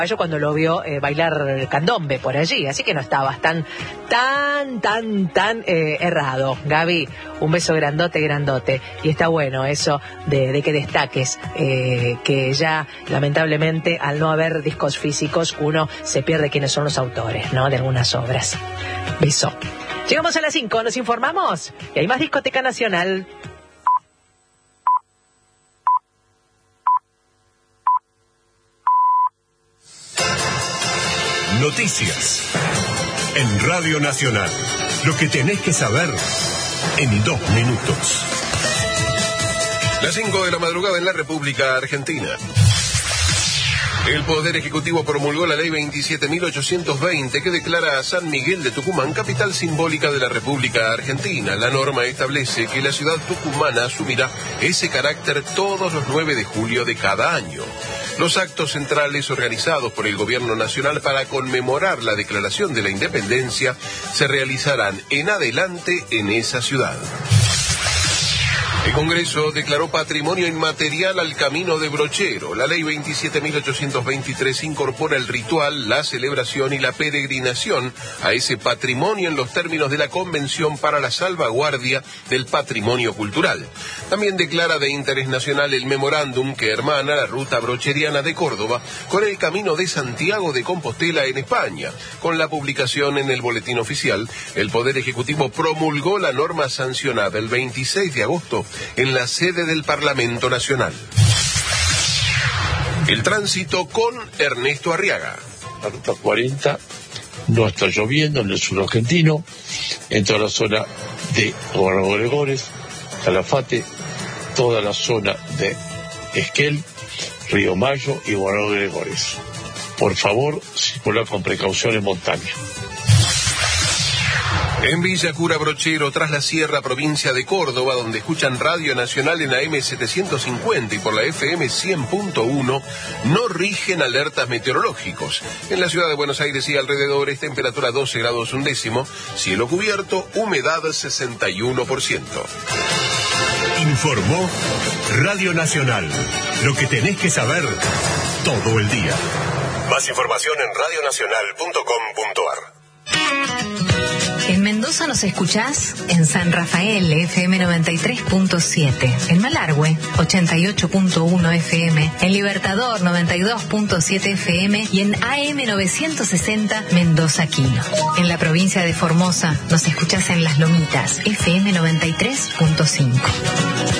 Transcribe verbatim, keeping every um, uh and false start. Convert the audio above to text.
cuando lo vio eh, bailar candombe por allí, así que no estabas tan, tan, tan, tan eh, errado. Gaby, un beso grandote, grandote, y está bueno eso de, de que destaques, eh, que ya lamentablemente al no haber discos físicos uno se pierde quiénes son los autores, ¿no?, de algunas obras. Beso. Llegamos a las cinco, nos informamos y hay más Discoteca Nacional. Noticias en Radio Nacional. Lo que tenés que saber en dos minutos. Las cinco de la madrugada en la República Argentina. El Poder Ejecutivo promulgó la Ley veintisiete mil ochocientos veinte que declara a San Miguel de Tucumán capital simbólica de la República Argentina. La norma establece que la ciudad tucumana asumirá ese carácter todos los nueve de julio de cada año. Los actos centrales organizados por el Gobierno Nacional para conmemorar la declaración de la independencia se realizarán en adelante en esa ciudad. El Congreso declaró patrimonio inmaterial al Camino de Brochero. La Ley veintisiete mil ochocientos veintitrés incorpora el ritual, la celebración y la peregrinación a ese patrimonio en los términos de la Convención para la Salvaguardia del Patrimonio Cultural. También declara de interés nacional el memorándum que hermana la ruta brocheriana de Córdoba con el Camino de Santiago de Compostela en España. Con la publicación en el Boletín Oficial, el Poder Ejecutivo promulgó la norma sancionada el veintiséis de agosto en la sede del Parlamento Nacional. El tránsito con Ernesto Arriaga. La ruta cuarenta no está lloviendo en el sur argentino, en toda la zona de Gobernador Gregores, Calafate, toda la zona de Esquel, Río Mayo y Gobernador Gregores. Por favor, circular con precaución en montaña. En Villa Cura Brochero, tras la Sierra, provincia de Córdoba, donde escuchan Radio Nacional en A M setecientos cincuenta y por la F M cien punto uno, no rigen alertas meteorológicos. En la ciudad de Buenos Aires y alrededores, temperatura doce grados un décimo, cielo cubierto, humedad sesenta y uno por ciento. Informó Radio Nacional. Lo que tenés que saber todo el día. Más información en radio nacional punto com punto a r. En Mendoza nos escuchás en San Rafael, F M noventa y tres punto siete, en Malargüe, ochenta y ocho punto uno F M, en Libertador, noventa y dos punto siete F M y en A M novecientos sesenta Mendoza Quino. En la provincia de Formosa nos escuchás en Las Lomitas, F M noventa y tres punto cinco.